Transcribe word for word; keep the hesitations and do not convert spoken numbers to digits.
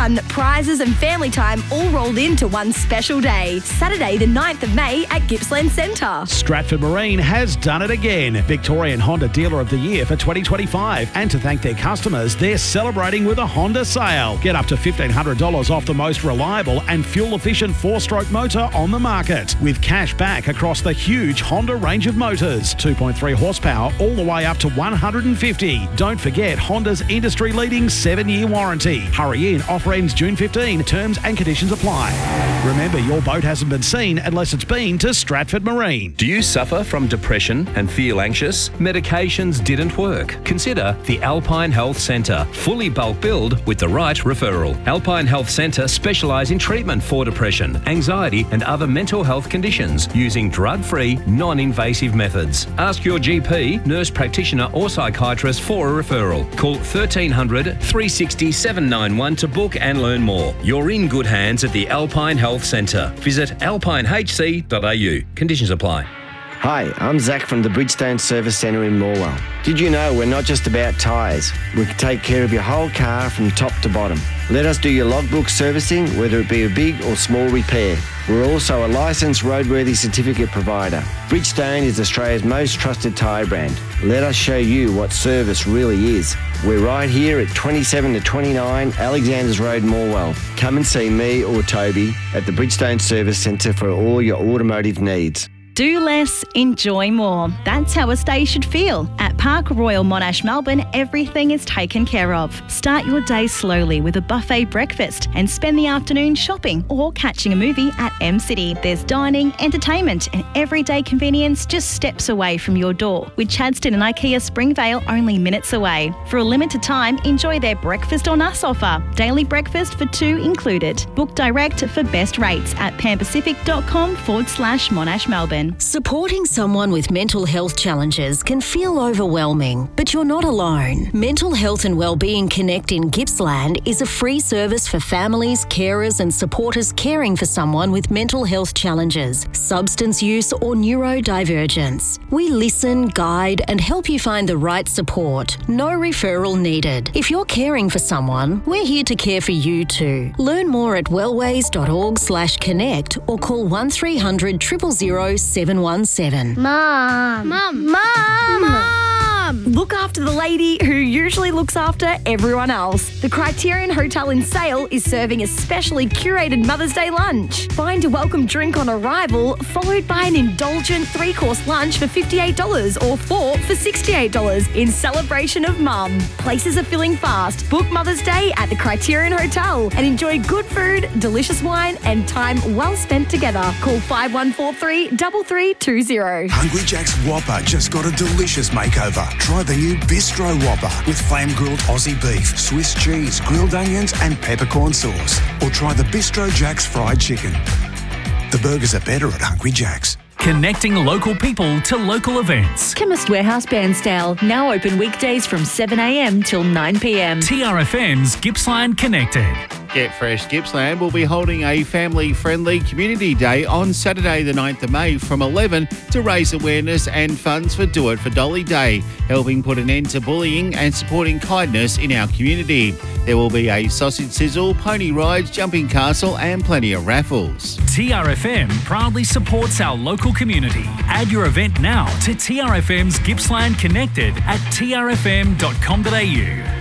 fun, prizes and family time all rolled into one special day. Saturday the ninth of May at Gippsland Centre. Stratford Marine has done it again. Victorian Honda Dealer of the Year for twenty twenty-five. And to thank their customers, they're celebrating with a Honda sale. Get up to fifteen hundred dollars off the most reliable and fuel-efficient four-stroke motor on the market, with cash back across the huge Honda range of motors. two point three horsepower all the way up to one hundred fifty. Don't forget Honda's industry-leading seven-year warranty. Hurry in, offer ends June fifteenth. Terms and conditions apply. Remember, your boat hasn't been seen unless it's been to Stratford Marine. Do you suffer from depression and feel anxious? Medications didn't work? Consider the Alpine Health Centre. Fully bulk billed with the right referral. Alpine Health Centre specialise in treatment for depression, anxiety and other mental health conditions using drug-free, non-invasive methods. Ask your G P, nurse practitioner or psychiatrist for a referral. Call thirteen hundred, three sixty, seven ninety-one to book and learn more. You're in good hands at the Alpine Health Centre. Visit alpine h c dot a u. Conditions apply. Hi, I'm Zach from the Bridgestone Service Centre in Morwell. Did you know we're not just about tyres? We can take care of your whole car from top to bottom. Let us do your logbook servicing, whether it be a big or small repair. We're also a licensed roadworthy certificate provider. Bridgestone is Australia's most trusted tyre brand. Let us show you what service really is. We're right here at twenty-seven to twenty-nine Alexanders Road, Morwell. Come and see me or Toby at the Bridgestone Service Centre for all your automotive needs. Do less, enjoy more. That's how a stay should feel. At Park Royal Monash Melbourne, everything is taken care of. Start your day slowly with a buffet breakfast and spend the afternoon shopping or catching a movie at M City. There's dining, entertainment and everyday convenience just steps away from your door, with Chadstone and IKEA Springvale only minutes away. For a limited time, enjoy their Breakfast on Us offer. Daily breakfast for two included. Book direct for best rates at panpacific.com forward slash Monash Melbourne. Supporting someone with mental health challenges can feel overwhelming, but you're not alone. Mental Health and Wellbeing Connect in Gippsland is a free service for families, carers and supporters caring for someone with mental health challenges, substance use or neurodivergence. We listen, guide and help you find the right support. No referral needed. If you're caring for someone, we're here to care for you too. Learn more at wellways.org slash connect or call one three hundred, zero zero zero, seven one seven. Mom. Mom. Mom. Mom. Look after the lady who usually looks after everyone else. The Criterion Hotel in Sale is serving a specially curated Mother's Day lunch. Find a welcome drink on arrival, followed by an indulgent three-course lunch for fifty-eight dollars or four for sixty-eight dollars in celebration of Mum. Places are filling fast. Book Mother's Day at the Criterion Hotel and enjoy good food, delicious wine and time well spent together. Call five one four three, three three two zero. Hungry Jack's Whopper just got a delicious makeover. Try the new Bistro Whopper with flame-grilled Aussie beef, Swiss cheese, grilled onions and peppercorn sauce. Or try the Bistro Jack's fried chicken. The burgers are better at Hungry Jack's. Connecting local people to local events. Chemist Warehouse Bairnsdale, now open weekdays from seven a m till nine p m. T R F M's Gippsland Connected. Get Fresh Gippsland will be holding a family-friendly community day on Saturday the ninth of May from eleven to raise awareness and funds for Do It for Dolly Day, helping put an end to bullying and supporting kindness in our community. There will be a sausage sizzle, pony rides, jumping castle and plenty of raffles. T R F M proudly supports our local community. Add your event now to T R F M's Gippsland Connected at t r f m dot com dot a u.